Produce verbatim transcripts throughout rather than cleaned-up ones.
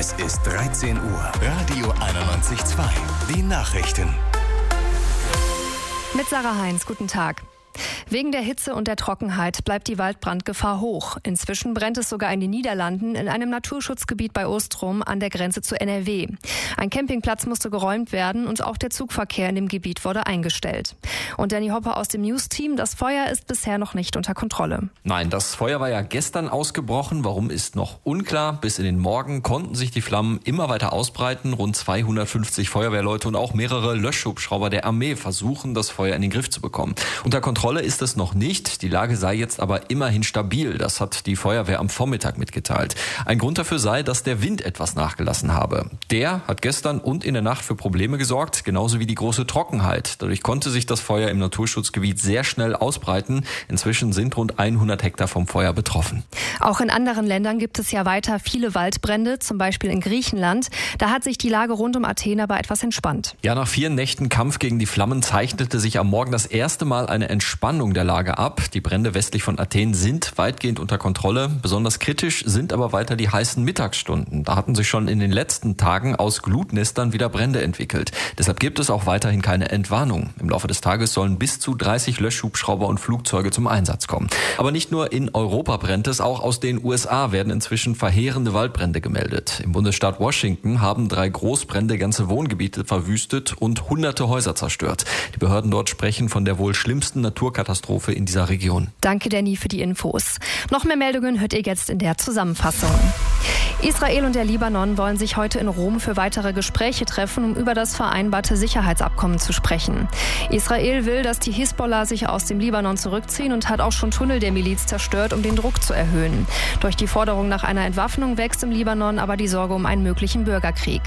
Es ist dreizehn Uhr. Radio einundneunzig Komma zwei. Die Nachrichten. Mit Sarah Heinz, guten Tag. Wegen der Hitze und der Trockenheit bleibt die Waldbrandgefahr hoch. Inzwischen brennt es sogar in den Niederlanden in einem Naturschutzgebiet bei Ostrom an der Grenze zu N R W. Ein Campingplatz musste geräumt werden und auch der Zugverkehr in dem Gebiet wurde eingestellt. Und Danny Hopper aus dem News-Team, das Feuer ist bisher noch nicht unter Kontrolle. Nein, das Feuer war ja gestern ausgebrochen. Warum, ist noch unklar. Bis in den Morgen konnten sich die Flammen immer weiter ausbreiten. Rund zweihundertfünfzig Feuerwehrleute und auch mehrere Löschhubschrauber der Armee versuchen, das Feuer in den Griff zu bekommen. Unter Kontrolle ist es noch nicht. Die Lage sei jetzt aber immerhin stabil. Das hat die Feuerwehr am Vormittag mitgeteilt. Ein Grund dafür sei, dass der Wind etwas nachgelassen habe. Der hat gestern und in der Nacht für Probleme gesorgt, genauso wie die große Trockenheit. Dadurch konnte sich das Feuer im Naturschutzgebiet sehr schnell ausbreiten. Inzwischen sind rund hundert Hektar vom Feuer betroffen. Auch in anderen Ländern gibt es ja weiter viele Waldbrände, zum Beispiel in Griechenland. Da hat sich die Lage rund um Athen aber etwas entspannt. Ja, nach vier Nächten Kampf gegen die Flammen zeichnete sich am Morgen das erste Mal eine Entspannung der Lage ab. Die Brände westlich von Athen sind weitgehend unter Kontrolle. Besonders kritisch sind aber weiter die heißen Mittagsstunden. Da hatten sich schon in den letzten Tagen aus Glutnestern wieder Brände entwickelt. Deshalb gibt es auch weiterhin keine Entwarnung. Im Laufe des Tages sollen bis zu dreißig Löschhubschrauber und Flugzeuge zum Einsatz kommen. Aber nicht nur in Europa brennt es, auch aus den U S A werden inzwischen verheerende Waldbrände gemeldet. Im Bundesstaat Washington haben drei Großbrände ganze Wohngebiete verwüstet und hunderte Häuser zerstört. Die Behörden dort sprechen von der wohl schlimmsten Naturkatastrophe in dieser Region. Danke, Danny, für die Infos. Noch mehr Meldungen hört ihr jetzt in der Zusammenfassung. Israel und der Libanon wollen sich heute in Rom für weitere Gespräche treffen, um über das vereinbarte Sicherheitsabkommen zu sprechen. Israel will, dass die Hisbollah sich aus dem Libanon zurückziehen und hat auch schon Tunnel der Miliz zerstört, um den Druck zu erhöhen. Durch die Forderung nach einer Entwaffnung wächst im Libanon aber die Sorge um einen möglichen Bürgerkrieg.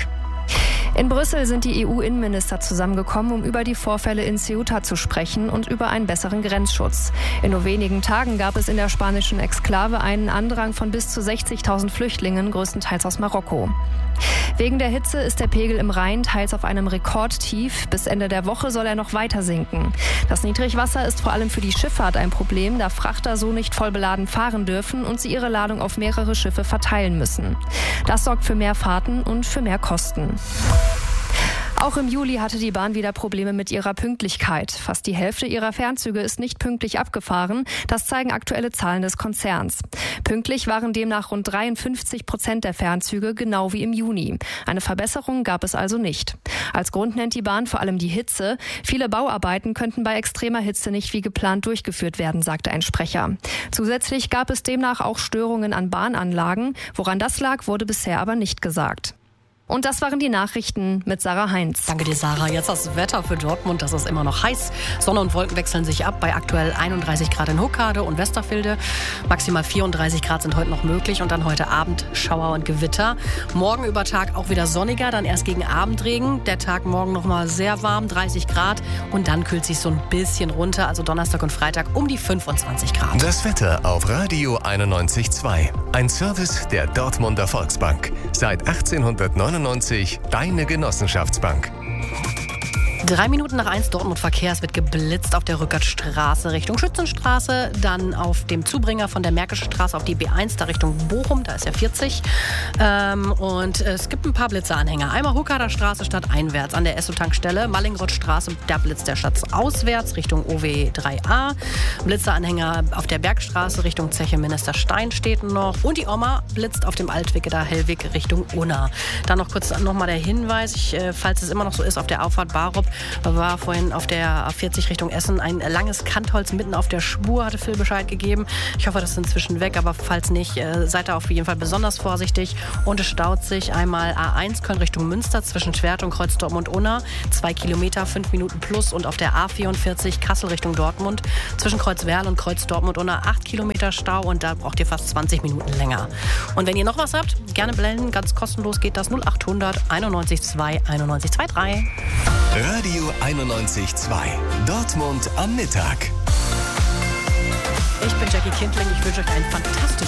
In Brüssel sind die E U-Innenminister zusammengekommen, um über die Vorfälle in Ceuta zu sprechen und über einen besseren Grenzschutz. In nur wenigen Tagen gab es in der spanischen Exklave einen Andrang von bis zu sechzigtausend Flüchtlingen, größtenteils aus Marokko. Wegen der Hitze ist der Pegel im Rhein teils auf einem Rekordtief. Bis Ende der Woche soll er noch weiter sinken. Das Niedrigwasser ist vor allem für die Schifffahrt ein Problem, da Frachter so nicht voll beladen fahren dürfen und sie ihre Ladung auf mehrere Schiffe verteilen müssen. Das sorgt für mehr Fahrten und für mehr Kosten. Auch im Juli hatte die Bahn wieder Probleme mit ihrer Pünktlichkeit. Fast die Hälfte ihrer Fernzüge ist nicht pünktlich abgefahren. Das zeigen aktuelle Zahlen des Konzerns. Pünktlich waren demnach rund dreiundfünfzig Prozent der Fernzüge, genau wie im Juni. Eine Verbesserung gab es also nicht. Als Grund nennt die Bahn vor allem die Hitze. Viele Bauarbeiten könnten bei extremer Hitze nicht wie geplant durchgeführt werden, sagte ein Sprecher. Zusätzlich gab es demnach auch Störungen an Bahnanlagen. Woran das lag, wurde bisher aber nicht gesagt. Und das waren die Nachrichten mit Sarah Heinz. Danke dir, Sarah. Jetzt das Wetter für Dortmund. Das ist immer noch heiß. Sonne und Wolken wechseln sich ab bei aktuell einunddreißig Grad in Huckade und Westervilde. Maximal vierunddreißig Grad sind heute noch möglich und dann heute Abend Schauer und Gewitter. Morgen über Tag auch wieder sonniger, dann erst gegen Abendregen. Der Tag morgen noch mal sehr warm, dreißig Grad. Und dann kühlt sich so ein bisschen runter. Also Donnerstag und Freitag um die fünfundzwanzig Grad. Das Wetter auf Radio einundneunzig Komma zwei. Ein Service der Dortmunder Volksbank. Seit achtzehnhundertneunundneunzig deine Genossenschaftsbank. Drei Minuten nach eins Dortmund Verkehr. Es wird geblitzt auf der Rückertstraße Richtung Schützenstraße, dann auf dem Zubringer von der Märkische Straße auf die B eins, da Richtung Bochum, da ist ja vierzig. Ähm, und es gibt ein paar Blitzeranhänger. Einmal Huckader Straße stadteinwärts an der Esso-Tankstelle, Mallingrothstraße, da blitzt der Schatz auswärts Richtung O W drei a. Blitzeranhänger auf der Bergstraße Richtung Zeche Ministerstein steht noch. Und die Oma blitzt auf dem Altwigeder Hellwig Richtung Unna. Dann noch kurz nochmal der Hinweis, ich, äh, falls es immer noch so ist, auf der Auffahrt Barup war vorhin auf der A vierzig Richtung Essen ein langes Kantholz mitten auf der Spur, hatte Phil Bescheid gegeben. Ich hoffe, das ist inzwischen weg, aber falls nicht, äh, seid da auf jeden Fall besonders vorsichtig. Und es staut sich einmal A eins Köln Richtung Münster zwischen Schwert und Kreuz Dortmund-Unna. Zwei Kilometer, fünf Minuten plus. Und auf der A vierundvierzig Kassel Richtung Dortmund zwischen Kreuzwerl und Kreuz Dortmund-Unna acht Kilometer Stau und da braucht ihr fast zwanzig Minuten länger. Und wenn ihr noch was habt, gerne blenden. Ganz kostenlos geht das null achthundert einundneunzig zwei einundneunzig drei. Radio einundneunzig Komma zwei. Dortmund am Mittag. Ich bin Jackie Kindling. Ich wünsche euch einen fantastischen